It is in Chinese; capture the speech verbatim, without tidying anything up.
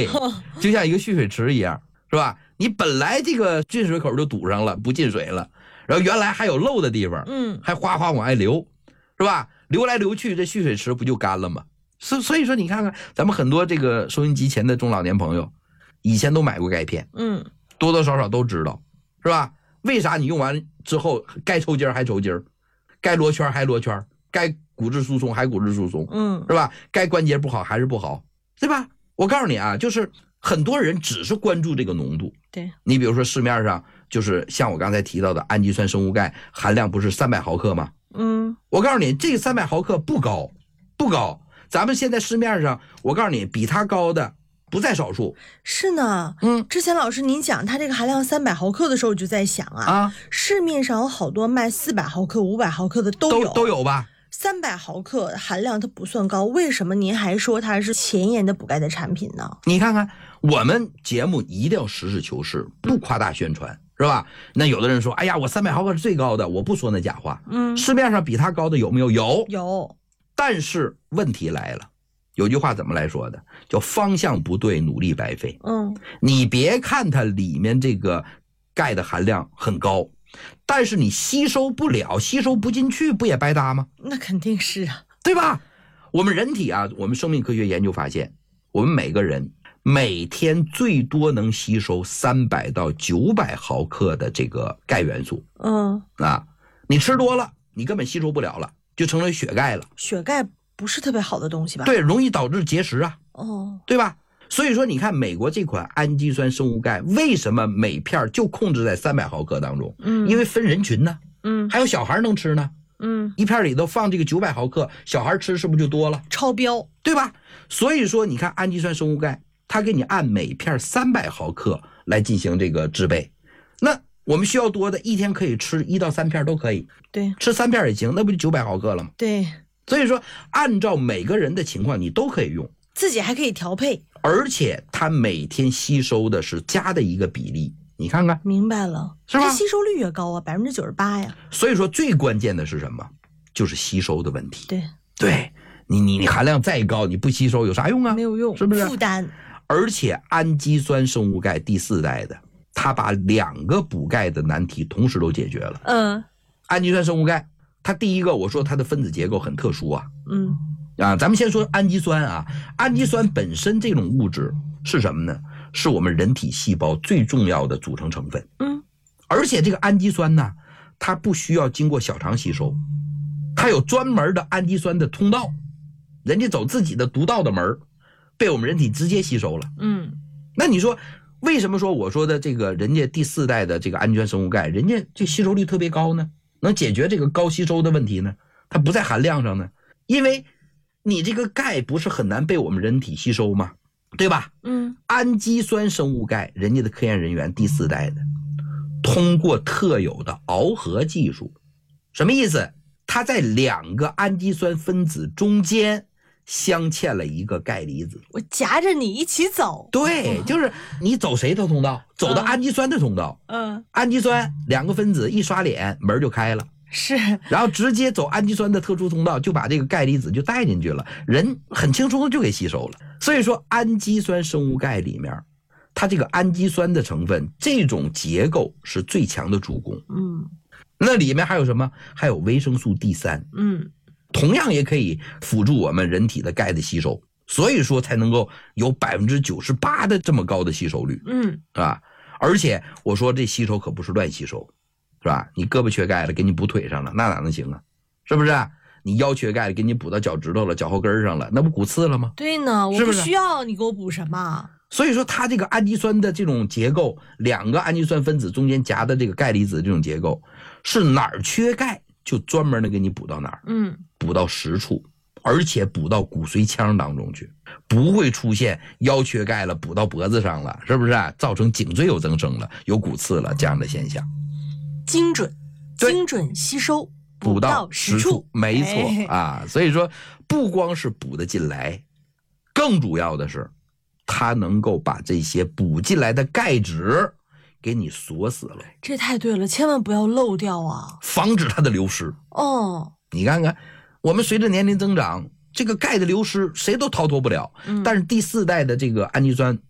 对，就像一个蓄水池一样，是吧？你本来这个进水口就堵上了，不进水了，然后原来还有漏的地方， 嗯， 还哗哗往外流，是吧？流来流去，这蓄水池不就干了吗？所所以说，你看看咱们很多这个收音机前的中老年朋友，以前都买过钙片， 嗯， 多多少少都知道，是吧？为啥你用完之后该抽筋还抽筋，该罗圈还罗圈，该骨质疏松还骨质疏松， 嗯， 是吧？该关节不好还是不好，对吧？我告诉你啊，就是很多人只是关注这个浓度。 对， 你比如说市面上就是像我刚才提到的氨基酸生物钙含量不是三百毫克吗？ 嗯， 我告诉你，这个三百毫克不高，不高。咱们现在市面上，我告诉你，比它高的不在少数。 是呢， 嗯， 之前老师您讲它这个含量三百毫克的时候，我就在想啊， 啊， 市面上有好多卖四百毫克、五百毫克的都有， 都都有吧？ 三百毫克含量它不算高，为什么您还说它是前沿的补钙的产品呢？ 你看看，我们节目一定要实事求是，不夸大宣传，是吧？那有的人说，哎呀，我三百毫克是最高的，我不说那假话。 嗯， 市面上比它高的有没有？有， 有。 但是问题来了，有句话怎么来说的？叫方向不对，努力白费。 嗯， 你别看它里面这个钙的含量很高，但是你吸收不了，吸收不进去，不也白搭吗？ 那肯定是啊， 对吧？我们人体啊，我们生命科学研究发现，我们每个人每天最多能吸收三百到九百毫克的这个钙元素。 嗯， 啊，你吃多了，你根本吸收不了了，就成为血钙了。 血钙不是特别好的东西吧？ 对，容易导致结石啊， 哦， 对吧？所以说，你看美国这款氨基酸生物钙为什么每片就控制在三百毫克当中？ 嗯， 因为分人群呢， 嗯， 还有小孩能吃呢。 嗯， 一片里头放这个九百毫克，小孩吃是不是就多了？ 超标， 对吧？所以说，你看氨基酸生物钙，它给你按每片三百毫克来进行这个制备。那我们需要多的，一天可以吃一到三片都可以， 对， 吃三片也行，那不就九百毫克了吗？ 对， 所以说，按照每个人的情况，你都可以用， 自己还可以调配， 而且它每天吸收的是加的一个比例，你看看， 明白了， 是吧？ 它吸收率越高啊，百分之九十八呀。 所以说，最关键的是什么？就是吸收的问题。 对， 对你，你你含量再高，你不吸收有啥用啊？ 没有用， 是不是？ 负担。 而且氨基酸生物钙第四代的，它把两个补钙的难题同时都解决了。 嗯， 氨基酸生物钙，它第一个我说它的分子结构很特殊啊。 嗯， 啊，咱们先说氨基酸啊，氨基酸本身这种物质是什么呢？是我们人体细胞最重要的组成成分。 嗯， 而且这个氨基酸呢，它不需要经过小肠吸收，它有专门的氨基酸的通道，人家走自己的独到的门，被我们人体直接吸收了。 嗯， 那你说为什么说我说的这个人家第四代的这个氨基酸生物钙，人家这吸收率特别高呢？能解决这个高吸收的问题呢？它不在含量上呢？因为你这个钙不是很难被我们人体吸收吗？对吧？ 嗯， 氨基酸生物钙，人家的科研人员第四代的，通过特有的螯合技术，什么意思？它在两个氨基酸分子中间镶嵌了一个钙离子， 我夹着你一起走。 对，就是你走谁的通道？走到氨基酸的通道。 嗯， 氨基酸两个分子一刷脸，门就开了。 是， 然后直接走氨基酸的特殊通道，就把这个钙离子就带进去了，人很轻松的就给吸收了。所以说，氨基酸生物钙里面，它这个氨基酸的成分，这种结构是最强的主攻。 嗯， 那里面还有什么？还有维生素 D 三， 嗯， 同样也可以辅助我们人体的钙的吸收，所以说才能够有百分之九十八的这么高的吸收率。 嗯， 啊，而且我说这吸收可不是乱吸收。是吧？你胳膊缺钙了，给你补腿上了，那哪能行啊？是不是？你腰缺钙了，给你补到脚趾头了、脚后跟上了，那不骨刺了吗？ 对呢，我不需要你给我补什么。 所以说，它这个氨基酸的这种结构，两个氨基酸分子中间夹的这个钙离子这种结构，是哪儿缺钙就专门的给你补到哪儿， 嗯， 补到实处，而且补到骨髓腔当中去，不会出现腰缺钙了补到脖子上了，是不是？造成颈椎有增生了、有骨刺了这样的现象。 精准，精准吸收， 补到实处，没错啊。所以说，不光是补得进来，更主要的是，它能够把这些补进来的钙质给你锁死了。 这太对了，千万不要漏掉啊， 防止它的流失。 哦， 你看看，我们随着年龄增长，这个钙的流失谁都逃脱不了。 嗯， 但是第四代的这个氨基酸